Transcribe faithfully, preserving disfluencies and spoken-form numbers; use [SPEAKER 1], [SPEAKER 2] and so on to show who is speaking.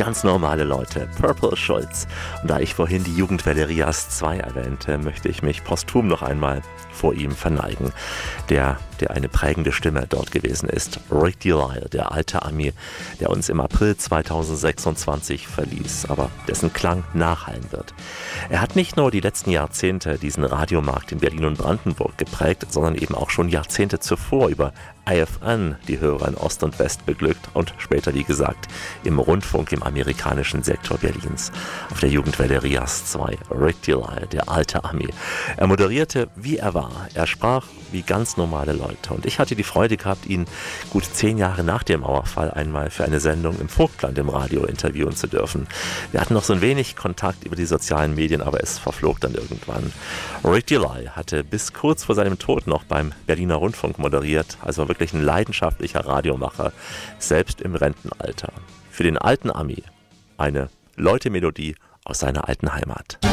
[SPEAKER 1] Ganz normale Leute, Purple Schulz. Und da ich vorhin die Jugendwelle Rias zwei erwähnte, möchte ich mich posthum noch einmal vor ihm verneigen. Der, der eine prägende Stimme dort gewesen ist. Rick Delisle, der alte Ami, der uns im April zweitausendsechsundzwanzig verließ, aber dessen Klang nachhallen wird. Er hat nicht nur die letzten Jahrzehnte diesen Radiomarkt in Berlin und Brandenburg geprägt, sondern eben auch schon Jahrzehnte zuvor über I F N die Hörer in Ost und West beglückt und später, wie gesagt, im Rundfunk im amerikanischen Sektor Berlins. Auf der Jugendwelle Rias zwei, Rick Delisle, der alte Ami. Er moderierte, wie er war. Er sprach wie ganz normale Leute. Und ich hatte die Freude gehabt, ihn gut zehn Jahre nach dem Mauerfall einmal für eine Sendung im Vogtland im Radio interviewen zu dürfen. Wir hatten noch so ein wenig Kontakt über die sozialen Medien, aber es verflog dann irgendwann. Rick Delisle hatte bis kurz vor seinem Tod noch beim Berliner Rundfunk moderiert, also wirklich ein leidenschaftlicher Radiomacher, selbst im Rentenalter. Für den alten Ami eine Läute-Melodie aus seiner alten Heimat.